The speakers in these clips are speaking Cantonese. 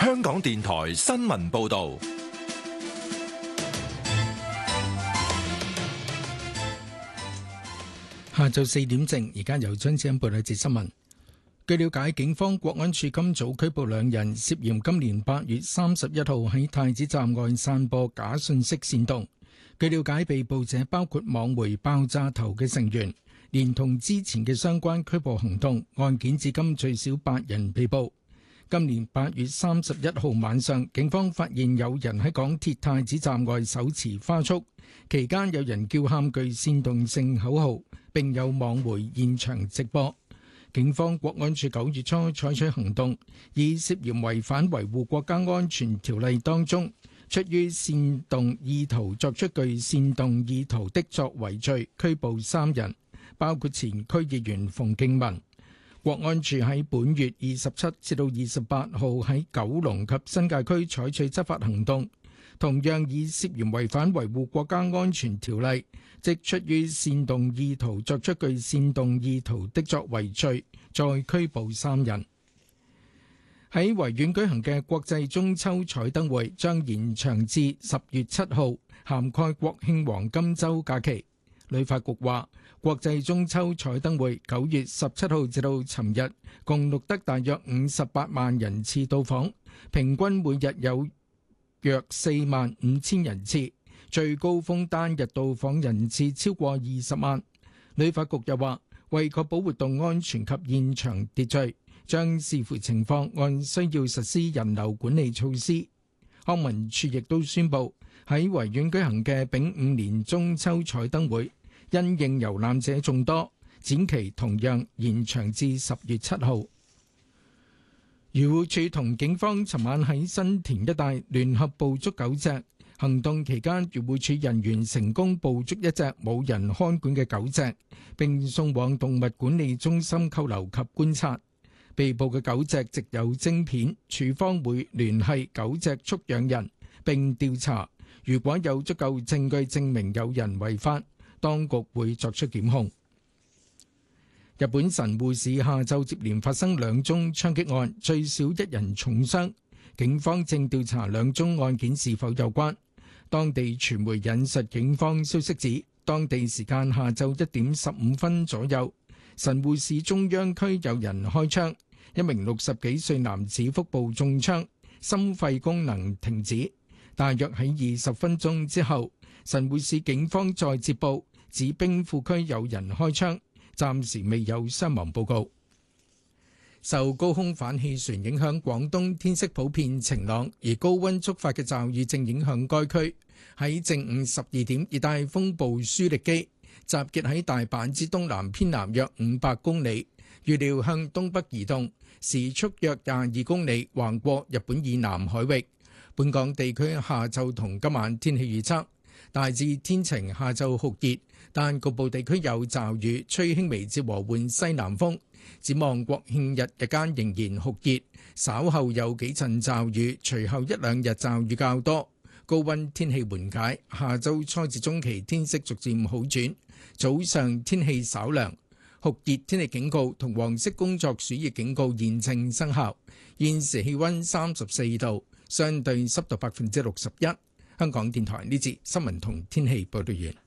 香港電台新聞報道。 下晝4點正，而家由張子欣報道一節新聞。據了解，警方國安處今早拘捕2人，涉嫌今年8月31號喺太子站外散播假信息煽動。據了解，被捕者包括網媒爆炸頭嘅成員，連同之前嘅相關拘捕行動，案件至今最少8人被捕。今年8月31號晚上，警方發現有人喺港鐵太子站外手持花束，期間有人叫喊具煽動性口號，並有網媒現場直播。警方國安處9月初採取行動，以涉嫌違反維護國家安全條例當中出於煽動意圖作出具煽動意圖的作為罪，拘捕3人，包括前區議員馮敬文。國安處喺本月27至到28號喺九龍及新界區採取執法行動，同樣以涉嫌違反維護國家安全條例，即出於煽動意圖作出具煽動意圖的作為罪，再拘捕3人。喺維園舉行嘅國際中秋彩燈會將延長至10月7號，涵蓋國慶黃金週假期。旅發局話，國際中秋彩燈會9月17號至到尋日，共錄得大約58萬人次到訪，平均每日有約45000人次，最高峰單日到訪人次超過20萬。旅發局又話，為確保活動安全及現場秩序，將視乎情況按需要實施人流管理措施。康文署亦都宣布，喺維園舉行嘅丙午年中秋彩燈會，因應遊覽者眾多，展期同樣延長至10月7號。漁護署同警方尋晚喺新田一帶聯合捕捉狗隻，行動期間漁護署人員成功捕捉一隻冇人看管嘅狗隻，並送往動物管理中心扣留及觀察。被捕嘅狗隻植有晶片，署方會聯繫狗隻畜養人並調查，如果有足夠證據證明有人違法，當局會作出檢控。日本神戶市下晝接連發生2宗槍擊案，最少1人重傷。警方正調查2宗案件是否有關。當地傳媒引述警方消息指，當地時間下晝1點15分左右，神戶市中央區有人開槍，一名60幾歲男子腹部中槍，心肺功能停止。大約喺20分鐘之後，神戶市警方再接報，指兵庫區有人開槍，暫時未有傷亡報告。受高空反氣旋影響，廣東天色普遍晴朗，而高溫觸發嘅驟雨正影響該區。喺正午12點，熱帶風暴舒力基集結喺大阪之東南偏南約500公里，預料向東北移動，時速約22公里，橫過日本以南海域。本港地區下晝同今晚天氣預測，大致天晴，下晝酷熱，但局部地區有驟雨，吹輕微至和緩西南風。展望國慶日日間仍然酷熱，稍後有幾陣驟雨，隨後1、2日驟雨較多，高溫天氣緩解。下週初至中期天色逐漸好轉，早上天氣稍涼。酷熱天氣警告同黃色工作暑熱警告現正生效。現時氣溫34度，相對濕度61%。香港電台呢節新聞同天氣報道完。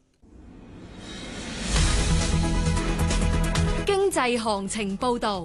經濟行情報道。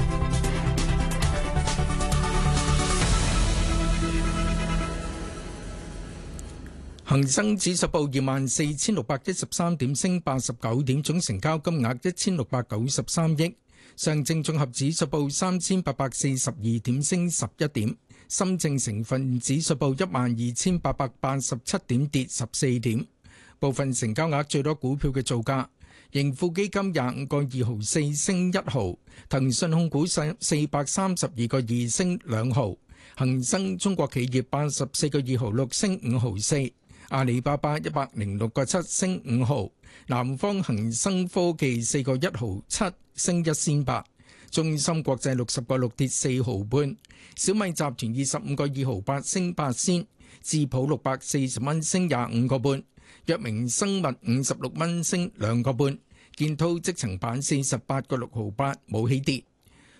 恒生指數報24,613點，升89點，總成交金額1693億。上證綜合指數報3842點，升11點。深證成分指數報12,887點，跌14點。部分成交額最多股票嘅造價：盈富基金25個2毫4升1毫，騰訊控股432個2升2毫，恒生中國企業84個2毫6升5毫4，阿里巴巴106個7升5毫，南方恒生科技4個1毫7升1仙8。中芯國際60個6跌4毫半，小米集團25個2毫8升8仙，智普640蚊升25個半，藥明生物56蚊升2個半，建滔積層板48個6毫8冇起跌。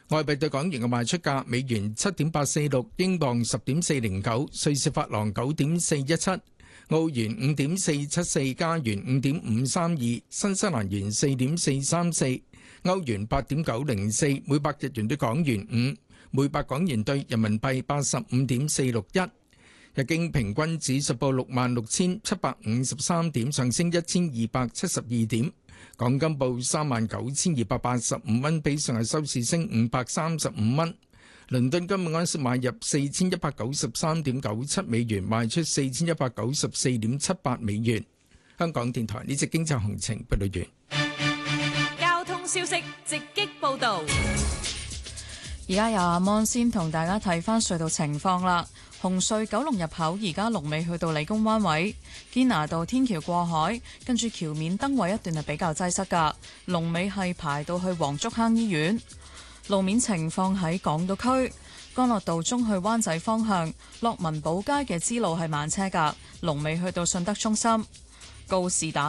外幣對港元嘅賣出價：美元7.846，英鎊10.409，瑞士法郎9.417，澳元5.474，加元5.532，新西蘭元4.434，歐元8.904，每百日元對港元5，每百港元對人民幣85.461。日經平均指數報66,753點，上升1272點。港金報39,285蚊，比上日收市升535蚊。倫敦金每盎司買入4193.97美元，賣出4194.78美元。香港電台呢隻經濟行情報道完。 交通消息直擊報道。 而家由阿 Mon 先同大家睇翻隧道情況啦。紅隧九龍入口而家龍尾去到理工灣位，堅拿道天橋過海，跟住橋面燈位一段係比較擠塞噶，龍尾係排到去黃竹坑醫院。路面情況喺港島區，干諾道中去灣仔方向，樂民寶街嘅支路係慢車噶，龍尾去到信德中心。告士打